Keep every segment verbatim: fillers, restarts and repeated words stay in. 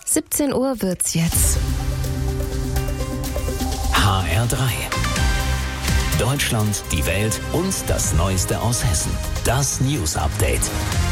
siebzehn Uhr wird's jetzt. H R drei. Deutschland, die Welt und das Neueste aus Hessen. Das News Update.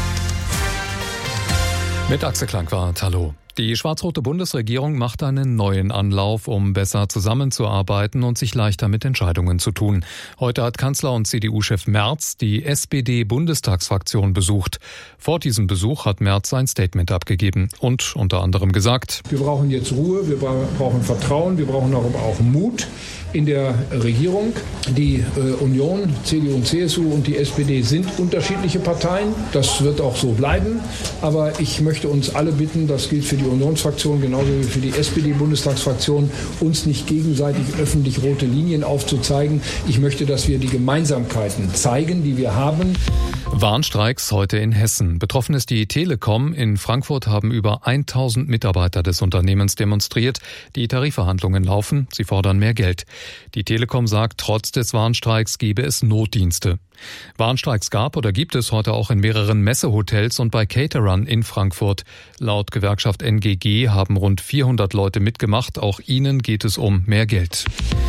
Mit Axel Klangwart, hallo. Die schwarz-rote Bundesregierung macht einen neuen Anlauf, um besser zusammenzuarbeiten und sich leichter mit Entscheidungen zu tun. Heute hat Kanzler und C D U-Chef Merz die S P D-Bundestagsfraktion besucht. Vor diesem Besuch hat Merz ein Statement abgegeben und unter anderem gesagt: Wir brauchen jetzt Ruhe, wir brauchen Vertrauen, wir brauchen aber auch Mut in der Regierung. Die äh, Union, C D U und C S U und die S P D sind unterschiedliche Parteien. Das wird auch so bleiben. Aber ich möchte uns alle bitten, das gilt für die Unionsfraktion genauso wie für die S P D-Bundestagsfraktion, uns nicht gegenseitig öffentlich rote Linien aufzuzeigen. Ich möchte, dass wir die Gemeinsamkeiten zeigen, die wir haben. Warnstreiks heute in Hessen. Betroffen ist die Telekom. In Frankfurt haben über tausend Mitarbeiter des Unternehmens demonstriert. Die Tarifverhandlungen laufen. Sie fordern mehr Geld. Die Telekom sagt, trotz des Warnstreiks gebe es Notdienste. Warnstreiks gab oder gibt es heute auch in mehreren Messehotels und bei Caterern in Frankfurt. Laut Gewerkschaft N G G haben rund vierhundert Leute mitgemacht. Auch ihnen geht es um mehr Geld.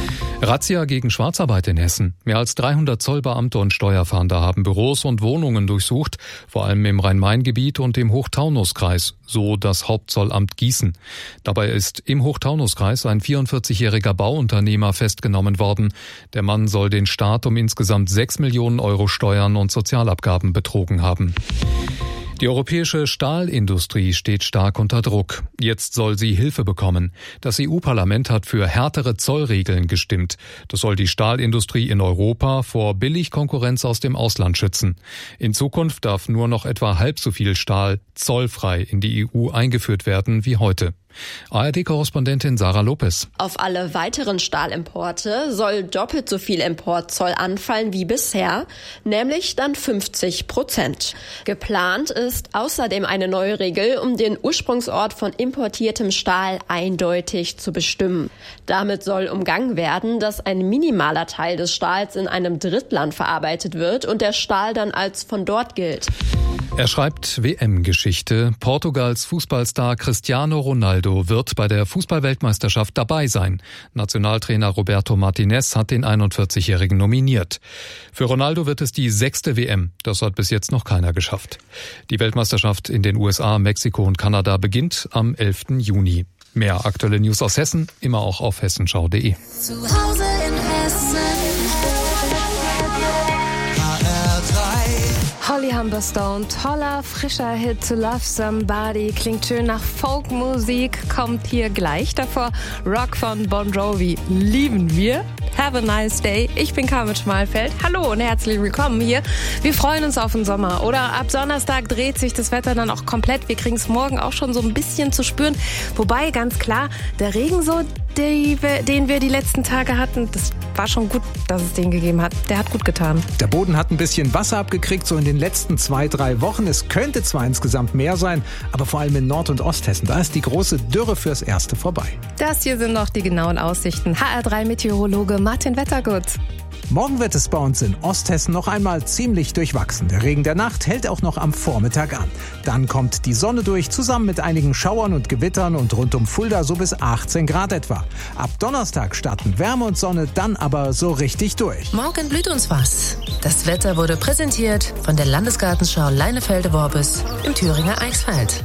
Razzia gegen Schwarzarbeit in Hessen. Mehr als dreihundert Zollbeamte und Steuerfahnder haben Büros und Wohnungen durchsucht, vor allem im Rhein-Main-Gebiet und im Hochtaunuskreis, so das Hauptzollamt Gießen. Dabei ist im Hochtaunuskreis ein vierundvierzigjähriger Bauunternehmer festgenommen worden. Der Mann soll den Staat um insgesamt sechs Millionen Euro Steuern und Sozialabgaben betrogen haben. Die europäische Stahlindustrie steht stark unter Druck. Jetzt soll sie Hilfe bekommen. Das E U-Parlament hat für härtere Zollregeln gestimmt. Das soll die Stahlindustrie in Europa vor Billigkonkurrenz aus dem Ausland schützen. In Zukunft darf nur noch etwa halb so viel Stahl zollfrei in die E U eingeführt werden wie heute. A R D-Korrespondentin Sarah Lopez. Auf alle weiteren Stahlimporte soll doppelt so viel Importzoll anfallen wie bisher, nämlich dann fünfzig Prozent. Geplant ist außerdem eine neue Regel, um den Ursprungsort von importiertem Stahl eindeutig zu bestimmen. Damit soll umgangen werden, dass ein minimaler Teil des Stahls in einem Drittland verarbeitet wird und der Stahl dann als von dort gilt. Er schreibt W M-Geschichte. Portugals Fußballstar Cristiano Ronaldo wird bei der Fußballweltmeisterschaft dabei sein. Nationaltrainer Roberto Martinez hat den einundvierzigjährigen nominiert. Für Ronaldo wird es die sechste W M. Das hat bis jetzt noch keiner geschafft. Die Weltmeisterschaft in den U S A, Mexiko und Kanada beginnt am elften Juni. Mehr aktuelle News aus Hessen, immer auch auf hessenschau punkt de. Zu Hause in Hessen. Holly Humberstone, toller, frischer Hit To Love Somebody, klingt schön nach Folkmusik, kommt hier gleich davor. Rock von Bon Jovi, lieben wir. Have a nice day. Ich bin Carmen Schmalfeld. Hallo und herzlich willkommen hier. Wir freuen uns auf den Sommer. Oder ab Donnerstag dreht sich das Wetter dann auch komplett. Wir kriegen es morgen auch schon so ein bisschen zu spüren. Wobei, ganz klar, der Regen so, die, den wir die letzten Tage hatten, das war schon gut, dass es den gegeben hat. Der hat gut getan. Der Boden hat ein bisschen Wasser abgekriegt, so in den letzten zwei, drei Wochen. Es könnte zwar insgesamt mehr sein, aber vor allem in Nord- und Osthessen, da ist die große Dürre fürs Erste vorbei. Das hier sind noch die genauen Aussichten. H R drei Meteorologe Martin Wettergut. Morgen wird es bei uns in Osthessen noch einmal ziemlich durchwachsen. Der Regen der Nacht hält auch noch am Vormittag an. Dann kommt die Sonne durch, zusammen mit einigen Schauern und Gewittern und rund um Fulda so bis achtzehn Grad etwa. Ab Donnerstag starten Wärme und Sonne dann aber so richtig durch. Morgen blüht uns was. Das Wetter wurde präsentiert von der Landesgartenschau Leinefelde-Worbis im Thüringer Eichsfeld.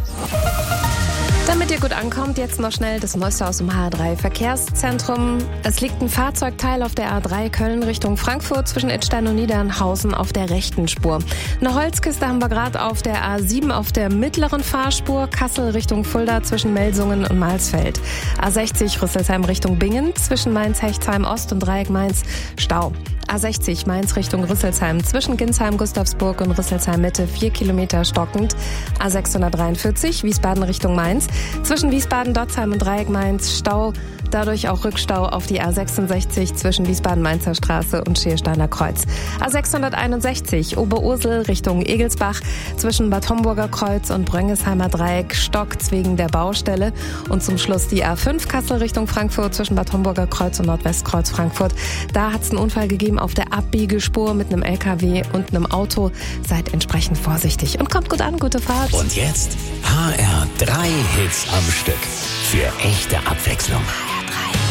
Damit ihr gut ankommt, jetzt noch schnell das Neueste aus dem H R drei Verkehrszentrum. Es liegt ein Fahrzeugteil auf der A drei Köln Richtung Frankfurt zwischen Idstein und Niedernhausen auf der rechten Spur. Eine Holzkiste haben wir gerade auf der A sieben auf der mittleren Fahrspur, Kassel Richtung Fulda zwischen Melsungen und Malsfeld. A sechzig Rüsselsheim Richtung Bingen zwischen Mainz-Hechtsheim Ost und Dreieck Mainz Stau. A sechzig Mainz Richtung Rüsselsheim zwischen Ginsheim, Gustavsburg und Rüsselsheim Mitte vier Kilometer stockend. A sechshundertdreiundvierzig Wiesbaden Richtung Mainz zwischen Wiesbaden, Dotzheim und Dreieck Mainz Stau. Dadurch auch Rückstau auf die A sechsundsechzig zwischen Wiesbaden-Mainzer Straße und Schiersteiner Kreuz. A sechshunderteinundsechzig Oberursel Richtung Egelsbach zwischen Bad Homburger Kreuz und Bröngesheimer Dreieck stockt's wegen der Baustelle. Und zum Schluss die A fünf Kassel Richtung Frankfurt zwischen Bad Homburger Kreuz und Nordwestkreuz Frankfurt. Da hat's einen Unfall gegeben auf der Abbiegespur mit einem L K W und einem Auto. Seid entsprechend vorsichtig und kommt gut an, gute Fahrt. Und jetzt H R Drei Hits am Stück. Für echte Abwechslung.